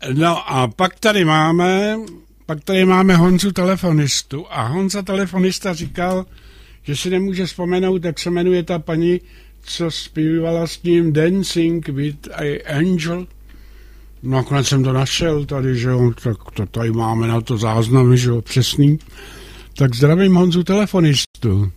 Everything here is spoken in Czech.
No a pak tady máme Honzu telefonistu a Honza telefonista říkal, že si nemůže vzpomenout, jak se jmenuje ta paní, co zpívala s ním Dancing with an Angel. Nakonec jsem to našel tady, že jo, tak to tady máme na to záznamy, že jo, přesný. Tak zdravím Honzu telefonistu.